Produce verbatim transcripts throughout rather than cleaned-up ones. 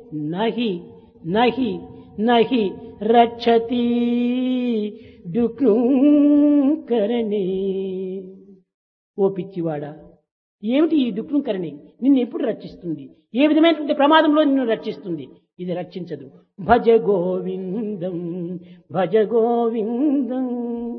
నహి నహి నహి రక్షతి డుక్రుంకరణి. ఓ పిచ్చివాడా, ఏమిటి ఈ డుక్రుంకరణి? నిన్ను ఎప్పుడు రక్షిస్తుంది? ఏ విధమైనటువంటి ప్రమాదంలో నిన్ను రక్షిస్తుంది? ఇది రక్షించదు. భజ గోవిందం భజ గోవిందం.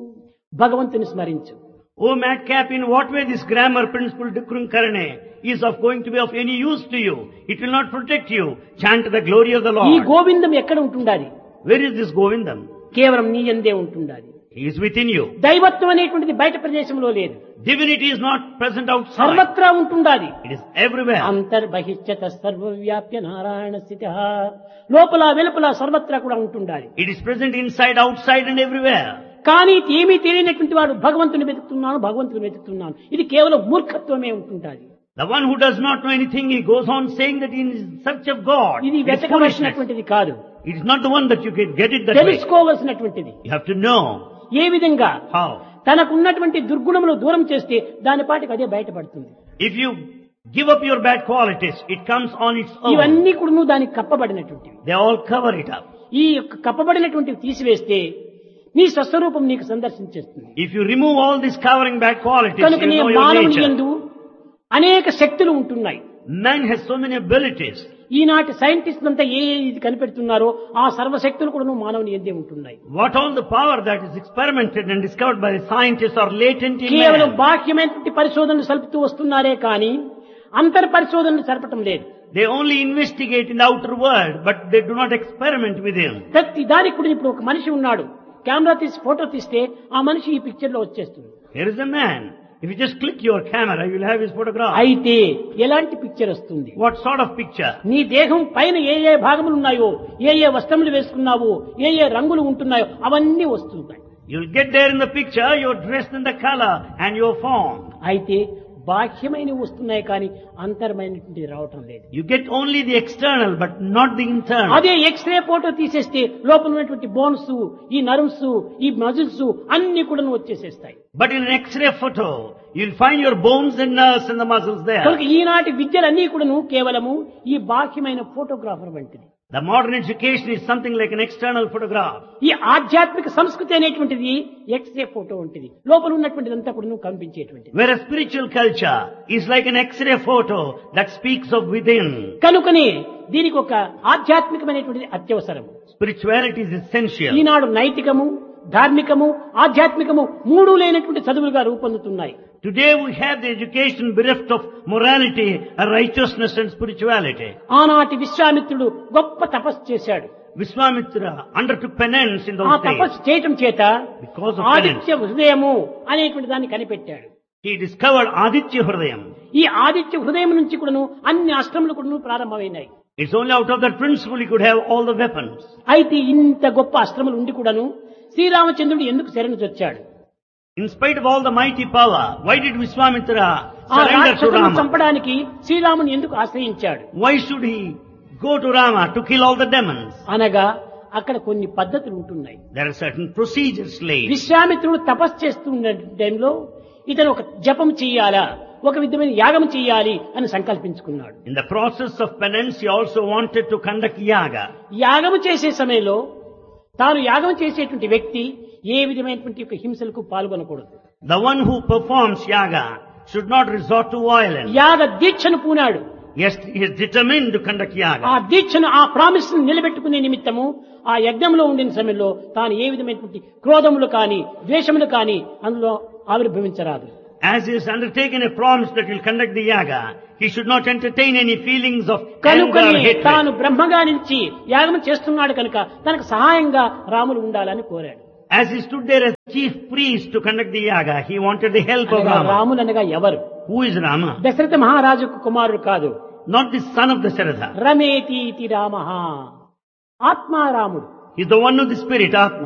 భగవంతుని స్మరించు. O madcap, in what way this grammar principle Dukrunkarane is of going to be of any use to you? It will not protect you. Chant the glory of the ఈ Lord. గోవిందం ఎక్కడ ఉంటుండాలి? Where is this Govindam? కేవలం నీ యందే ఉంటుండాలి. He is within you. దైవత్వం అనేటువంటిది బయట ప్రదేశంలో లేదు, Divinity is not present outside. సర్వత్రా ఉంటుండాలి. It is everywhere. అంతర్బహిష్యత సర్వవ్యాప్య నారాయణ స్థితిః. లోపల వెలుపల సర్వత్రా కూడా ఉంటుండాలి. It is present inside, outside and everywhere. కానీ ఏమీ తెలియనటువంటి వాడు భగవంతుని వెతుకుతున్నాను భగవంతుని వెతుకుతున్నాను, ఇది కేవలం మూర్ఖత్వమే ఉంటుంటాది. The one who does not know anything, he goes on saying that he is in search of God. ఇది It is foolishness. వెతకవలసినటువంటిది కాదు, It is not the one that you can get it that way. తెలుసుకోవలసినటువంటిది. You have to know ఏ విధంగా how. తనకున్నటువంటి దుర్గుణములు దూరం చేస్తే దాని పాటికి అదే బయటపడుతుంది. If you give up your bad qualities, it comes on its own. ఇవన్నీ కూడా దానికి కప్పబడినటువంటివి. They all cover it up. ఈ యొక్క కప్పబడినటువంటివి తీసివేస్తే నీ స్వస్వరూపం నీకు సందర్శించేస్తుంది. If you remove all these covering bad qualities, కనుక you నీ know your మానవుని nature. యందు అనేక శక్తులు ఉంటున్నాయి. Man has so many abilities. ఈనాటి సైంటిస్టులంతా ఏ ఏ ఇది కనిపెడుతున్నారో ఆ సర్వశక్తులు కూడా మానవుని యందే ఉంటున్నాయి. What all the power that is experimented and discovered by the scientists are latent in కేవలం man. బాహ్యమైనటువంటి పరిశోధనలు సలుపుతూ వస్తున్నారే కానీ అంతర్ పరిశోధనలు సరపటం లేదు. They only investigate in the outer world, but they do not experiment within. ప్రతి దానికి కూడా ఇప్పుడు ఒక మనిషి ఉన్నాడు, కెమెరా తీసి ఫోటో తీస్తే ఆ మనిషి ఈ పిక్చర్ లో వచ్చేస్తుంది. Here is a man. If you just click your camera, you will have his photograph. అయితే ఎలాంటి పిక్చర్ వస్తుంది? What sort of picture? నీ దేహం పైన ఏ ఏ భాగములు ఉన్నాయో, ఏ ఏ వస్త్రములు వేసుకున్నావో, ఏ ఏ రంగులు ఉంటున్నాయో అవన్నీ వస్తున్నాయి. You'll get there in the picture, you're dressed in the color and your form. అయితే బాహ్యమైనవి వస్తున్నాయి కానీ అంతర్మైనటువంటిది రావటం లేదు. You get only the external, but not the internal. అదే ఎక్స్రే ఫోటో తీసేస్తే లోపల ఉన్నటువంటి బోన్స్, ఈ నర్వ్స్, ఈ మజిల్స్ అన్ని కూడా వచ్చేసేస్తాయి. But in an X-ray photo, you'll find your bones and nerves and the muscles there. కనుక ఈనాటి విద్యలన్నీ కూడాను కేవలము ఈ బాహ్యమైన ఫోటోగ్రాఫర్ వంటిది. The modern education is something like an external photograph. ఈ ఆధ్యాత్మిక సంస్కృతి అనేటువంటిది ఎక్స్రే ఫోటో వంటిది, లోపల ఉన్నటువంటిదంతా కూడా కనిపించేటువంటిది. Whereas spiritual culture is like an X-ray photo that speaks of within. కనుకనే దీనికి ఒక ఆధ్యాత్మికమైనటువంటిది అత్యవసరం. Spirituality is essential. ఈనాడు నైతికము, ధార్మికము, ఆధ్యాత్మికము మూడు లేనటువంటి చదువులుగా రూపొందుతున్నాయి. Today we have the education bereft of morality, righteousness and spirituality. ఆనాటి విశ్వామిత్రుడు గొప్ప తపస్సు చేశాడు. Vishwamitra undertook penance in ఆ those days. తపస్సు చేయటం చేత Because of penance, ఆదిత్య హృదయము అనేటువంటి దాన్ని కనిపెట్టాడు. he discovered Aditya Hridayam. ఈ ఆదిత్య హృదయం నుంచి కూడాను అన్ని అస్త్రములు కూడాను ప్రారంభమైనాయి. It's only out of that principle he could have all the weapons. అయితే ఇంత గొప్ప అస్త్రములు ఉండి కూడాను శ్రీరామచంద్రుడు ఎందుకు శరణు చొచ్చాడు? In spite of all the mighty power, why did Vishwamitra ఆ surrender to రాక్షసులను Rama? చంపడానికి శ్రీరాముని ఎందుకు ఆశ్రయించాడు? Why should he go to Rama to kill all the demons? అనగా అక్కడ కొన్ని పద్ధతులు ఉంటున్నాయి. There are certain procedures laid. విశ్వామిత్రుడు తపస్సు చేస్తున్న టైంలో ఇతను ఒక జపం చెయ్యాలా, ఒక విధమైన యాగం చెయ్యాలి అని సంకల్పించుకున్నాడు. In the process of penance, he also wanted to conduct yaga. యాగం చేసే సమయంలో తాను యాగం చేసేటువంటి వ్యక్తి ఏ విధమైనటువంటి ఒక హింసలకు పాల్గొనకూడదు. The one who performs yaga should not resort to violence. యాగ దీక్షను పూనాడు. Yes, he is determined to conduct ఆ yaga. దీక్షను, ఆ ప్రామిస్ నిలబెట్టుకునే నిమిత్తము ఆ యజ్ఞంలో ఉండిన సమయంలో తాను ఏ విధమైనటువంటి క్రోధములు కానీ ద్వేషములు కానీ అందులో ఆవిర్భవించరాదు. As he has undertaken a promise that he will conduct the yaga, he should not entertain any feelings of anger or కనుకనే hatred. తాను బ్రహ్మగా నుంచి యాగం చేస్తున్నాడు కనుక తనకు సహాయంగా రాములు ఉండాలని కోరాడు. As he stood there as chief priest to conduct the yaga, he wanted the help of అనగా Rama. రాములు అనగా ఎవరు? Who is Rama? దశరథ మహారాజుకు కుమారుడు కాదు. Not the son of Dasharatha. రమేతి ఇతి రామః, ఆత్మారాముడు. He is the one of the spirit, Atma.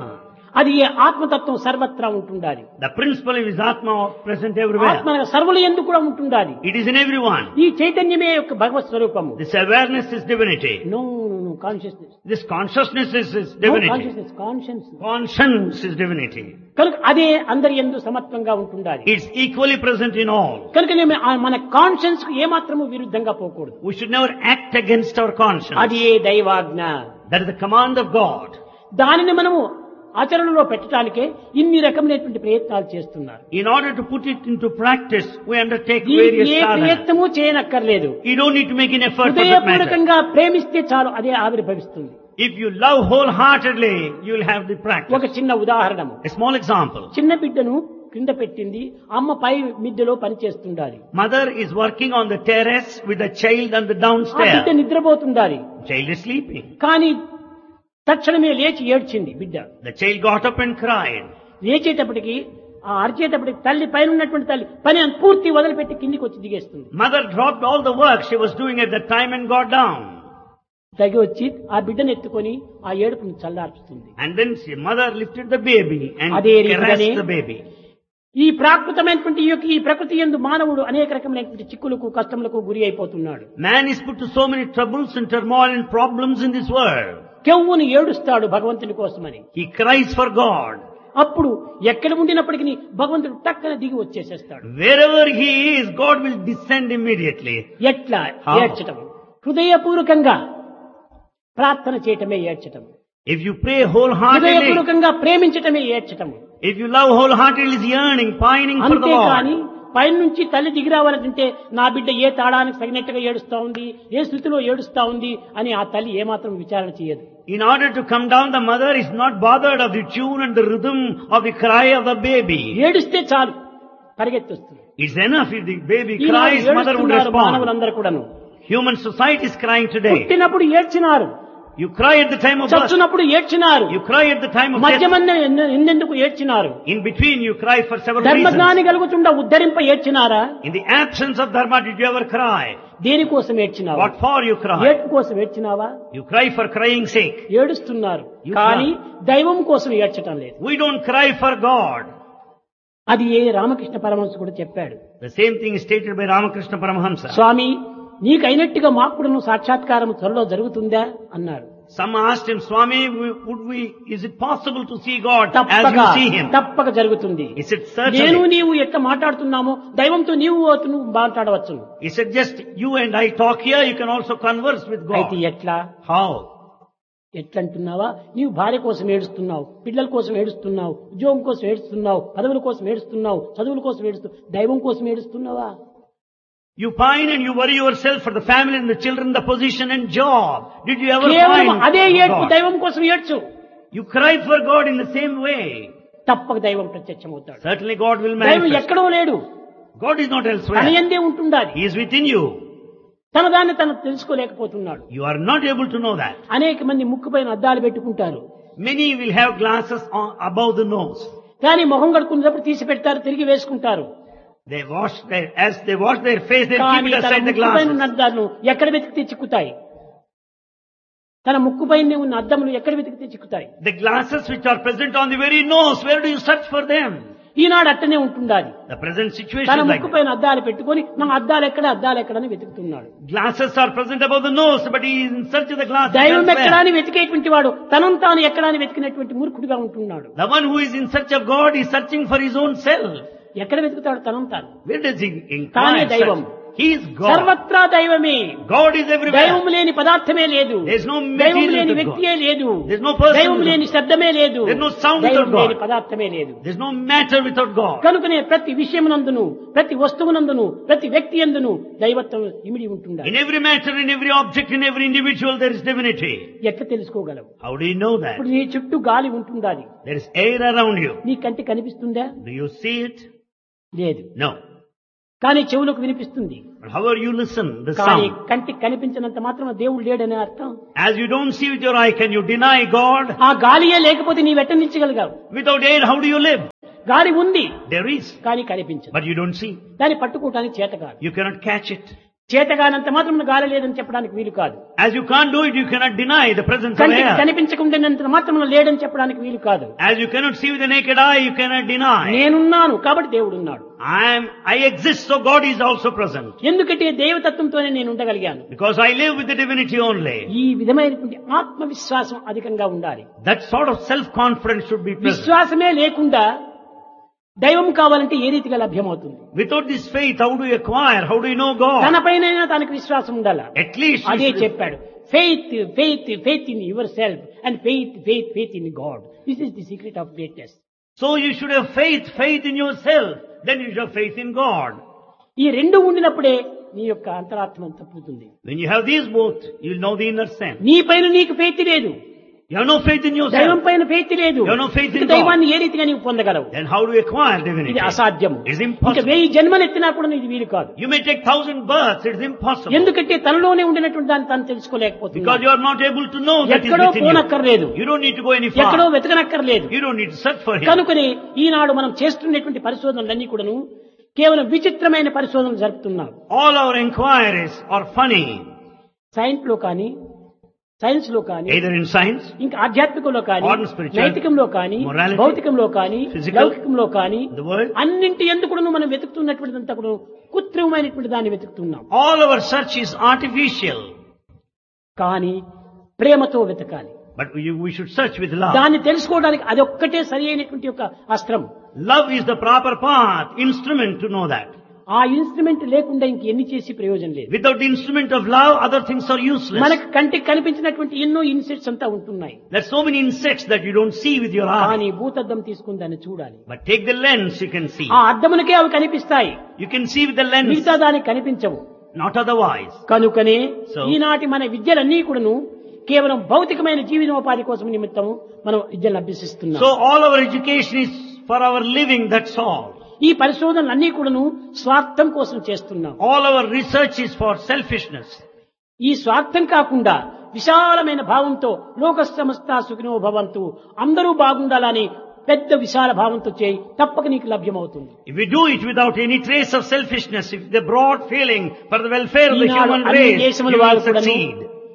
అది ఏ ఆత్మతత్వం సర్వత్రా ఉంటుండాలి. The principle is Atma present everywhere. ఆత్మ సర్వుల యందు కూడా ఉంటుండాలి. It is in everyone. ఈ చైతన్యమే యొక్క భగవత్ స్వరూపము. This awareness is divinity. No no consciousness. This consciousness is, is divinity. Consciousness conscience. Conscience is divinity. కనుక అదే అందరి యందు సమత్వంగా ఉంటుండాలి. It's equally present in all. కనుక మన కాన్షియన్స్ కు ఏమాత్రము విరుద్ధంగా పోకూడదు. We should never act against our conscience. అది ఏ Daivagna. That is the command of God. దానిని మనము ఆచరణలో పెట్టడానికే ఇన్ని రకమైనటువంటి ప్రయత్నాలు చేస్తున్నారు. In order to put it into practice, we undertake A various sadhanas. ప్రయత్నము చేయనక్కర్లేదు. You don't need to make an effort for that matter. హృదయపూర్వకంగా ప్రేమిస్తే చాలు అదే ఆవిర్భవిస్తుంది. If you love wholeheartedly, you will have the practice. ఒక చిన్న ఉదాహరణము. A small example. చిన్న బిడ్డను కింద పెట్టింది, అమ్మ పై మిద్దెలో పని చేస్తుండాలి. Mother is working on the terrace with the child on the ఆ downstairs. బిడ్డ నిద్రపోతుండాలి. Child is sleeping. కానీ తక్షణమే లేచి ఏడ్చింది బిడ్డ. The child got up and cried. లేచేటప్పటికి ఆ అరిచేటప్పటికి తల్లి పైన ఉన్నటువంటి తల్లి పని పూర్తి వదిలిపెట్టి కిందికి వచ్చి దిగేస్తుంది. Mother dropped all the work she was doing at that time and got down. తగి వచ్చి ఆ బిడ్డను ఎత్తుకొని ఆ ఏడుపును చల్లార్చుతుంది. And then she, mother lifted the baby and అదే రీతిగానే caressed the baby. ఈ ప్రాకృతమైనటువంటి ఈ యొక్క ఈ ప్రకృతి యందు మానవుడు అనేక రకమైనటువంటి చిక్కులకు కష్టములకు గురి అయిపోతున్నాడు. Man is put to so many troubles and turmoil and problems in this world. కెవ్వును ఏడుస్తాడు భగవంతుని కోసమని. He cries for God. అప్పుడు ఎక్కడ ఉండినప్పటికీ భగవంతుడు టక్కన దిగి వచ్చేసేస్తాడు. Wherever he is, God will descend immediately. ఎట్లా ఏడ్చటం? హృదయపూర్వకంగా ప్రార్థన చేయటమే ఏడ్చటం. If you pray wholeheartedly, హృదయపూర్వకంగా ప్రేమించటమే ఏడ్చటం. if you love wholeheartedly, is yearning, pining for the అంతేకాని Lord. పైన నుంచి తల్లి దిగి రావాలంటే నా బిడ్డ ఏ తాళానికి తగినట్టుగా ఏడుస్తా ఉంది, ఏ స్థితిలో ఏడుస్తా ఉంది అని ఆ తల్లి ఏమాత్రం విచారణ చేయదు. In order to come down, the mother is not bothered of the tune and the rhythm of the cry of the baby. ఏడుస్తే చాలు పరిగెత్తొస్తుంది. It's enough if the baby Eenadu cries, mother would ఏడుస్తున్నారు respond. మానవులందరూ కూడాను. Human society is crying today. పుట్టినప్పుడు ఏడ్చినారు, You cry at the time of birth. చచ్చినప్పుడు ఏడ్చినారు, You cry at the time of death. మధ్యమన్న ఎన్నెందుకు ఏడ్చినారు. In between, you cry for several reasons. ధర్మజ్ఞాని కలుగుతుండ ఉద్ధరింప ఏడ్చినారా? In the absence of dharma, did you ever cry? దేనికోసం ఏడ్చినావా? What for you cry? ఏడ్పు కోసం ఏడ్చినావా? You cry for crying sake. ఏడుస్తున్నారు You కానీ దైవం కోసం ఏడ్చటం లేదు. We don't cry for God. అది ఏ రామకృష్ణ పరమహంస కూడా చెప్పాడు. The same thing is stated by Ramakrishna Paramahamsa. స్వామి నీకైనట్టుగా మాకు కూడాను సాక్షాత్కారం త్వరలో జరుగుతుందా అన్నారు. Some asked him, Swami, would we, is it possible to see God as తప్పక you see Him? తప్పక జరుగుతుంది. He said, certainly. నేను నీవు ఎట్లా మాట్లాడుతున్నామో దైవంతో నీవు నువ్వు మాట్లాడవచ్చు. He said, just you and I talk here, you can also converse with అయితే God. ఎట్లా How? ఎట్లంటున్నావా? నీవు భార్య కోసం ఏడుస్తున్నావు, పిల్లల కోసం ఏడుస్తున్నావు, ఉద్యోగం కోసం ఏడుస్తున్నావు, పదవుల కోసం ఏడుస్తున్నావు, చదువుల కోసం ఏడుస్తున్నావు, దైవం కోసం ఏడుస్తున్నావా? You pine and you worry yourself for the family and the children, the position and job. Did you ever కేవలం pine అదే for ఏడ్పు, God? దైవం కోసం ఏడ్చు. You cry for God in the same way. తప్పక దైవం ప్రత్యక్షమవుతాడు. Certainly God will దైవం manifest. ఎక్కడో లేడు, God is not తన elsewhere. యందే ఉంటుండాలి. He is within you. తన దాన్ని తను తెలుసుకోలేకపోతున్నాడు. You are not able to know that. అనేక మంది ముక్కు పైన అద్దాలు పెట్టుకుంటారు, Many will have glasses on, above the nose. కానీ మొహం కడుక్కునేటప్పుడు తీసి పెడతారు, తిరిగి వేసుకుంటారు. They wash their, as they wash their face, they keep కానీ it తన aside the ముక్కు పైన ఉన్న glasses. అద్దాలను ఎక్కడ వెతికితే చిక్కుతాయి? తన ముక్కు పైన ఉన్న అద్దములు ఎక్కడ వెతికితే చిక్కుతాయి? The glasses which are present on the very nose, where do you search for them? ఈనాడు అట్టనే ఉంటుండాలి. The present situation తన is like ముక్కు that. పైన అద్దాలు పెట్టుకొని నా అద్దాలు ఎక్కడ అద్దాలు ఎక్కడని వెతుకుతున్నాడు. Glasses are present above the nose, but he is in search of the glasses దైవం elsewhere. ఎక్కడాని వెతికేటువంటి వాడు తనను తాను ఎక్కడాని వెతికినటువంటి మూర్ఖుడిగా ఉంటున్నాడు. The one who is in search of God is searching for his own self. ఎక్కడ వెతుకుతాడు తనను తాను? Where does he తానే inquire? దైవం. He is God. సర్వత్రా దైవమే. God is everywhere. దైవం లేని పదార్థమే లేదు, There is no దైవం material లేని to వ్యక్తియే God. లేదు, There is no person దైవం without లేని శబ్దమే లేదు, There is no sound దైవం without God. లేని పదార్థమే లేదు. There is no matter without God. కనుకనే ప్రతి విషయమునందును, ప్రతి వస్తువునందును, ప్రతి వ్యక్తి యందును దైవత్వం ఇమిడి ఉంటుండాలి. In every matter, in every object, in every individual, there is divinity. ఎట్లా తెలుసుకోగలవు? How do you know that? ఇప్పుడు నీ చుట్టూ గాలి ఉంటుండాలి, There is air around you. నీ కంటి కనిపిస్తుందా? Do you see it? లేదు. No. కానీ చెవులకు వినిపిస్తుంది. But however you listen, the కానీ sound. కంటికి కనిపించినంత మాత్రం దేవుడు లేడనే అర్థం. As you don't see with your eye, can you deny God? ఆ గాలియే లేకపోతే నీ వెట్టనించగలిగావు. Without air, how do you live? గాలి ఉంది There is, కానీ కనిపించదు, but you don't see. దాన్ని పట్టుకోవటానికి చేత కాదు. You cannot catch it. చేతగానంత మాత్రం గాలి లేదని చెప్పడానికి వీలు కాదు. As you can't do it, you cannot deny the presence of కంటికి air. కనిపించకుండానంత మాత్రం లేడని చెప్పడానికి వీలు కాదు. As you cannot see with the naked eye, you cannot deny. నేనున్నాను కాబట్టి దేవుడు ఉన్నాడు. I am, I exist, so God is also present. ఎందుకంటే దేవతత్వంతోనే నేను ఉండగలిగాను. Because I live with the divinity only. ఈ విధమైనటువంటి ఆత్మవిశ్వాసం అధికంగా ఉండాలి. That sort of self-confidence should be present. విశ్వాసమే లేకుండా దైవం కావాలంటే ఏ రీతిగా లభ్యమవుతుంది? Without this faith, how do you acquire? How do you know God? తనపైనైనా తనకు విశ్వాసం ఉండాలి. At least you అదే should- చెప్పాడు, faith faith faith in your self and faith faith faith in God. This is the secret of greatness. So you should have faith, faith in yourself. Then you should have faith in God. ఈ రెండు ఉండినప్పుడే నీ యొక్క అంతరాత్మ తప్పుతుంది. When you have these both, you will know the inner sense. నీ పైన నీకు ఫెయిత్ లేదు, You have no faith in దైవం yourself. పైన ఫెయిత్ లేదు. You have no faith in ఇక దైవాన్ని ఏ రీతిగా నీవు పొందగలవు? Then how do you acquire divinity? ఇది అసాధ్యము. It is ఇంకా impossible. వెయ్యి జన్మలు ఎత్తినా కూడా ఇది వీలు కాదు. You may take thousand births, it is impossible. ఎందుకంటే తనలోనే ఉండినటువంటి దాన్ని తను Because తెలుసుకోలేకపోతుంది. you are not able to know that is ఎక్కడో within you. పోనక్కర్లేదు, You don't need to go any ఎక్కడో far. వెతకనక్కర్లేదు. You don't need to search for him. కనుకనే ఈనాడు మనం చేస్తున్నటువంటి పరిశోధనలన్నీ కూడాను కేవలం విచిత్రమైన పరిశోధనలు జరుపుతున్నాం. All our inquiries are funny. Science లో కానీ, సైన్స్ లో కానీ, Either in science, ఇంకా ఆధ్యాత్మికంలో కానీ, Modern spirituality, నైతికంలో కానీ, morality, భౌతికంలో కానీ, physical, లౌకికంలో కానీ, the world. అన్నింటి ఎందుకు మనం వెతుకుతున్నటువంటిదంతా కూడా కృత్రిమమైనటువంటి దాన్ని వెతుకుతున్నాం. All our search is artificial. కానీ ప్రేమతో వెతకాలి. But we, we should search with love. దాన్ని తెలుసుకోవడానికి అదొక్కటే సరి అయినటువంటి ఒక అస్త్రం. Love is the proper path, instrument to know that. ఆ ఇన్స్ట్రుమెంట్ లేకుండా ఇంకెన్ని చేసి ప్రయోజనం లేదు. Without the instrument of love, other things are useless. మనకు కంటికి కనిపించినటువంటి ఎన్నో ఇన్సెక్ట్స్ అంతా ఉంటున్నాయి. There are so many insects that you don't see with your eye. కానీ భూతద్దం తీసుకుని దాన్ని చూడాలి. But take the lens, you can see. ఆ అద్దములకే అవి కనిపిస్తాయి, You can see with the lens, మిగతా దానికి కనిపించవు. not otherwise. కనుకనే So- ఈనాటి మన విద్యలన్నీ కూడాను కేవలం భౌతికమైన జీవనోపాధి కోసం నిమిత్తం మనం విద్యను అభ్యసిస్తున్నాం. So all our education is for our living, that's all. ఈ పరిశోధనలన్నీ కూడాను స్వార్థం కోసం చేస్తున్నాం. All our research is for selfishness. ఈ స్వార్థం కాకుండా విశాలమైన భావంతో లోక సమస్త సుఖినో భవంతు, అందరూ బాగుండాలని పెద్ద విశాల భావంతో చేయి, తప్పక నీకు లభ్యమవుతుంది. If we do it without any trace of selfishness, if the broad feeling for the welfare of the Eenadu human అన్ని race, దేశముల you will వారు కూడాను succeed.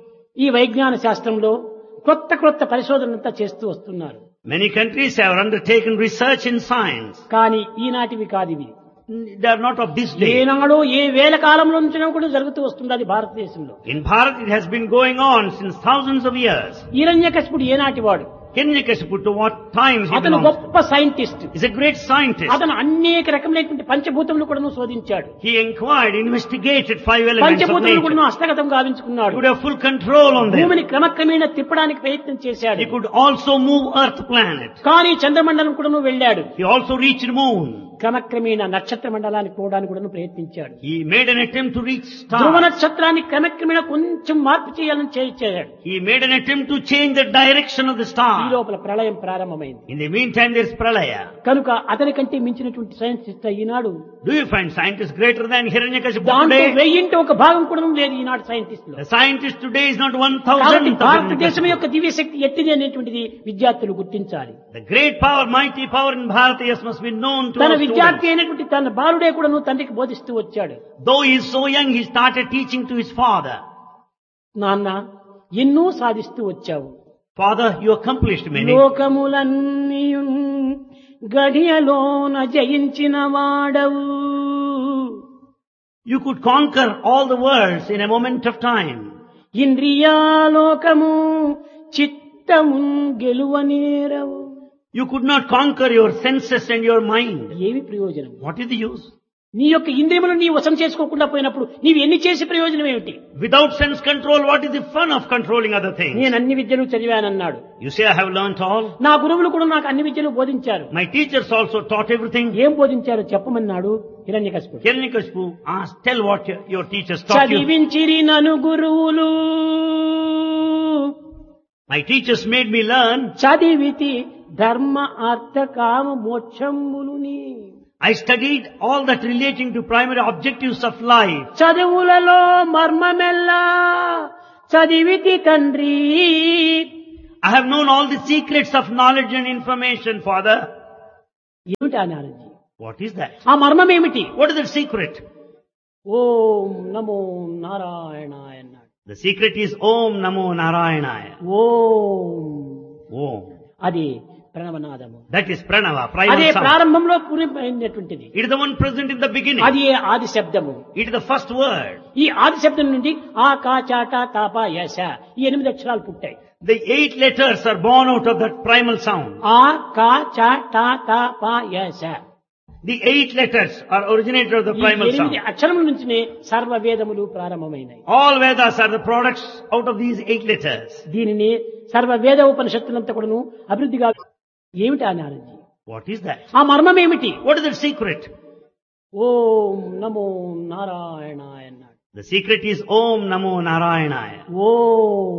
ఈ వైజ్ఞాన శాస్త్రంలో కొత్త కొత్త పరిశోధనంతా చేస్తూ వస్తున్నారు. Many countries have undertaken research in science. కానీ ఈనాటివి కాదు ఇవి. They are not of this day. ఏనాడో ఏ వేల కాలంలో నుంచి కూడా జరుగుతూ వస్తుంది అది భారతదేశంలో. In Bharat, it has been going on since thousands of years. హిరణ్యకశిపుడు ఏనాటి వాడు? Hiranyakashipu, to what times he అతను belongs to? గొప్ప scientist. He's a great scientist. అతను అనేక రకమైనటువంటి పంచభూతములు కూడా శోధించాడు. He inquired, investigated five elements of పంచభూతములు nature. కూడా హస్తగతం గావించుకున్నాడు. He could have full control on them. భూమిని క్రమక్రమేణా తిప్పడానికి ప్రయత్నం చేశాడు. He could also move Earth planet. కానీ చంద్రమండలం కూడా వెళ్ళాడు. He also reached moon. క్రమక్రమేణా నక్షత్ర మండలానికి పోవడానికి కూడా ప్రయత్నించాడు. He made an attempt to reach Dhruva stars. నక్షత్రాన్ని క్రమక్రమేణా కొంచెం మార్పు చేయాలని చేశాడు. He made an attempt to change the direction of the ఈ star. లోపల ప్రళయం ప్రారంభమైంది. In the meantime, there's Pralaya. కనుక అతని కంటే మించినటువంటి scientist Eenadu Do you find scientists greater than Hiranyakashipu దాంట్లో today? వెయ్యింటి ఒక భాగం కూడా లేదు ఈనాడు సైంటిస్ట్ లో. The scientist today is not one కాబట్టి thousandth of భారతదేశం Hiranyakashipu. యొక్క దివ్య శక్తి ఎట్టిది అనేటువంటిది విద్యార్థులు గుర్తించాలి. The great power, mighty power in Bharat, yes, must be known to తన our విద్యార్థి students. అయినటువంటి తన బాలుడే కూడాను తండ్రికి బోధిస్తూ వచ్చాడు. Though he is so young, he started teaching to his father. నాన్న ఎన్నో సాధిస్తూ వచ్చావు, Father, you accomplished many. లోకములన్నీయున్ గడియలోన జయించిన వాడవు. You could conquer all the worlds in a moment of time. ఇంద్రియాలోకము చిత్తమున్ గెలువనేరవు. You could not conquer your senses and your mind. ఏమి ప్రయోజనం? What is the use? నీ యొక్క ఇంద్రియములను నీ వశం చేసుకోకుండా పోయినప్పుడు నీవు ఎన్ని చేసి ప్రయోజనం ఏమిటి? Without sense control, what is the fun of controlling other things? నేను అన్ని విద్యలు చదివానన్నాడు. You say, I have learnt all. నా గురువులు కూడా నాకు అన్ని విద్యలు బోధించారు. My teachers also taught everything. ఏం బోధించారో చెప్పమన్నాడు హిరణ్యకశిపుడు. Hiranyakashipu asked, tell what your, your teachers taught you. చదివించిరి నను గురువులు, My teachers made me learn. చదివితి ధర్మ అర్థ కామ మోక్షములుని. I studied all that relating to primary objectives of life. చదువులలో మర్మమెల్లా చదివితి తండ్రి. I have known all the secrets of knowledge and information, Father. ఏమిటి ఆ knowledge? What is that? ఆ మర్మం ఏమిటి? What is the secret? ఓం నమో నారాయణాయ అన్నాడు. The secret is Om Namo Narayanaya. Om Om. అది ప్రణవనాదము. That is Pranava, అదే primal sound. ప్రారంభంలో పూర్ణమైనటువంటిది. It is the one present in the beginning. అది ఆది శబ్దము. It is the first word. ఈ ఆది శబ్దం నుండి ఆ కా చాట తాప యశ ఈ ఎనిమిది అక్షరాలు పుట్టాయి. The eight letters are born out of that primal sound. ఆ కా చ ట త ప యశ. The eight letters are originated of the ఈ primal sound. ఎనిమిది అక్షరముల నుంచినే సర్వ వేదములు ప్రారంభమైనాయి. All Vedas are the products out of these eight letters. దీనిని సర్వ వేద ఉపనిషత్తులంతా కూడాను అభివృద్ధిగా ఏమిటి అన్నారు. What is that? ఆ మర్మం ఏమిటి? What is the secret? ఓం నమో నారాయణాయ అన్నాడు. The secret is Om Namo Narayanaya. Om